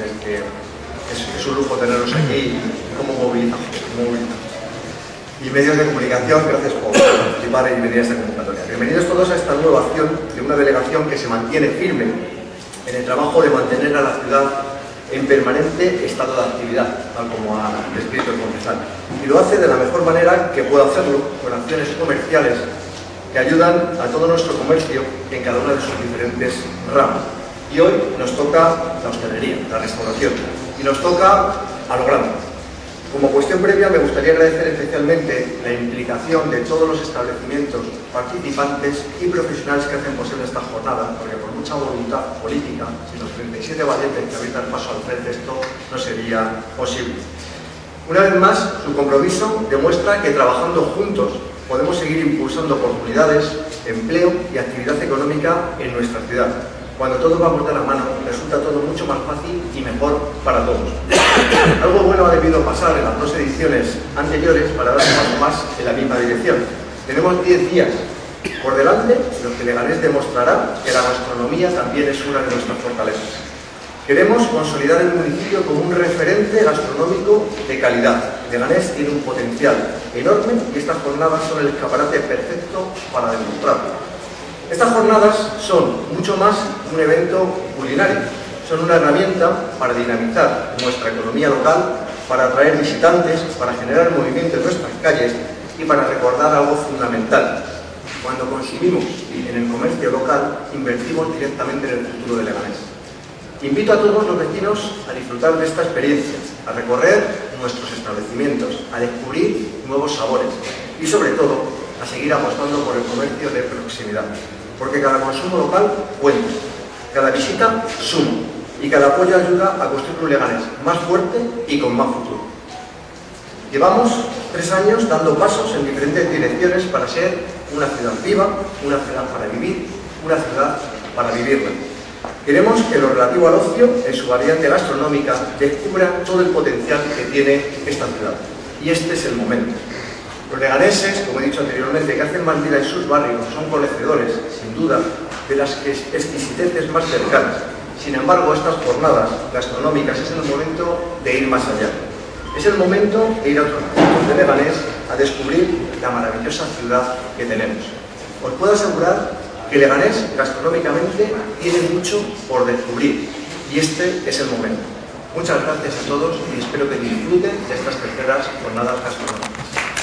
que es un lujo tenerlos aquí y cómo movilizan. Y medios de comunicación, gracias por participar y venir a esta convocatoria. Bienvenidos todos a esta nueva acción de una delegación que se mantiene firme en el trabajo de mantener a la ciudad en permanente estado de actividad, tal como ha descrito el concejal. Y lo hace de la mejor manera que puede hacerlo, con acciones comerciales que ayudan a todo nuestro comercio en cada una de sus diferentes ramas. Y hoy nos toca la hostelería, la restauración, y nos toca a lo grande. Como cuestión previa, me gustaría agradecer especialmente la implicación de todos los establecimientos participantes y profesionales que hacen posible esta jornada, porque por mucha voluntad política, sin los 37 valientes que abritan el paso al frente, esto no sería posible. Una vez más, su compromiso demuestra que trabajando juntos podemos seguir impulsando oportunidades, empleo y actividad económica en nuestra ciudad. Cuando todos vamos de la mano, resulta todo mucho más fácil y mejor para todos. Algo bueno ha debido pasar en las dos ediciones anteriores para dar un paso más en la misma dirección. Tenemos 10 días por delante en los que Leganés demostrará que la gastronomía también es una de nuestras fortalezas. Queremos consolidar el municipio como un referente gastronómico de calidad. Leganés tiene un potencial enorme y estas jornadas son el escaparate perfecto para demostrarlo. Estas jornadas son mucho más que un evento culinario, son una herramienta para dinamizar nuestra economía local, para atraer visitantes, para generar movimiento en nuestras calles y para recordar algo fundamental. Cuando consumimos en el comercio local, invertimos directamente en el futuro de Leganés. Invito a todos los vecinos a disfrutar de esta experiencia, a recorrer nuestros establecimientos, a descubrir nuevos sabores y, sobre todo, a seguir apostando por el comercio de proximidad. Porque cada consumo local cuenta, cada visita suma y cada apoyo ayuda a construir un Leganés más fuerte y con más futuro. Llevamos 3 años dando pasos en diferentes direcciones para ser una ciudad viva, una ciudad para vivir, una ciudad para vivirla. Queremos que lo relativo al ocio, en su variante gastronómica, descubra todo el potencial que tiene esta ciudad. Y este es el momento. Los leganeses, como he dicho anteriormente, que hacen más vida en sus barrios, son conocedores, sin duda, de las exquisiteces más cercanas. Sin embargo, estas jornadas gastronómicas es el momento de ir más allá. Es el momento de ir a otros puntos de Leganés a descubrir la maravillosa ciudad que tenemos. Os puedo asegurar que Leganés, gastronómicamente, tiene mucho por descubrir. Y este es el momento. Muchas gracias a todos y espero que disfruten de estas terceras jornadas gastronómicas.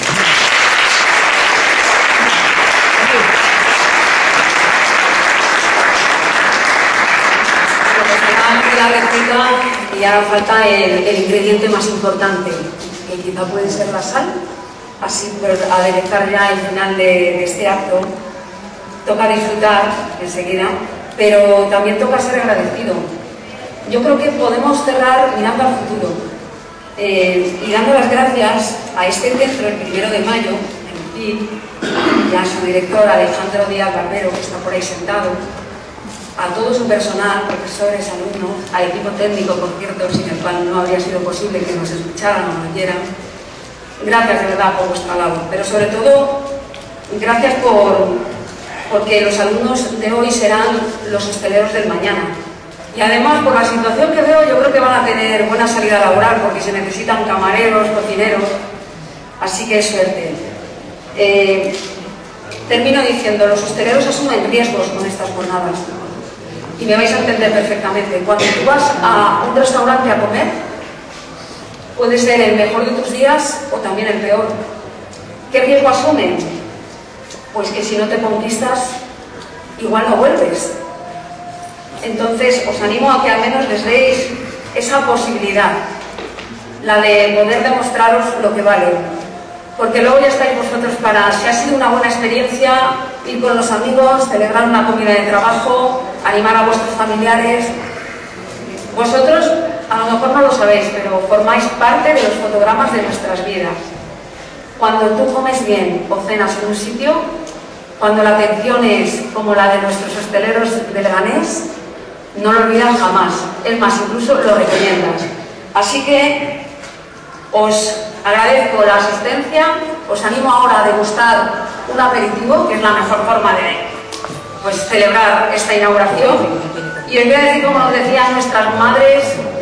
La receta y ahora falta el ingrediente más importante, que quizá puede ser la sal. Así, pero aderezar ya el final de este acto. Toca disfrutar enseguida, pero también toca ser agradecido. Yo creo que podemos cerrar mirando al futuro y dando las gracias a este centro, el 1 de mayo, en CID, y a su director Alejandro Díaz Barbero, que está por ahí sentado, a todo su personal, profesores, alumnos, al equipo técnico, por cierto, sin el cual no habría sido posible que nos escucharan o nos oyeran. Gracias de verdad por vuestra labor, pero sobre todo, gracias porque los alumnos de hoy serán los hosteleros del mañana. Y además, por la situación que veo, yo creo que van a tener buena salida laboral, porque se necesitan camareros, cocineros, así que suerte. Termino diciendo, los hosteleros asumen riesgos con estas jornadas. Y me vais a entender perfectamente. Cuando tú vas a un restaurante a comer, puede ser el mejor de tus días o también el peor. ¿Qué riesgo asumen? Pues que si no te conquistas, igual no vuelves. Entonces, os animo a que al menos les deis esa posibilidad, la de poder demostraros lo que vale. Porque luego ya estáis vosotros para, si ha sido una buena experiencia, ir con los amigos, celebrar una comida de trabajo, animar a vuestros familiares. Vosotros, a lo mejor no lo sabéis, pero formáis parte de los fotogramas de nuestras vidas. Cuando tú comes bien o cenas en un sitio, cuando la atención es como la de nuestros hosteleros de Leganés, no lo olvidas jamás. Es más, incluso lo recomiendas. Así que os agradezco la asistencia, os animo ahora a degustar un aperitivo, que es la mejor forma de celebrar esta inauguración. Y os voy a decir, como nos decían nuestras madres,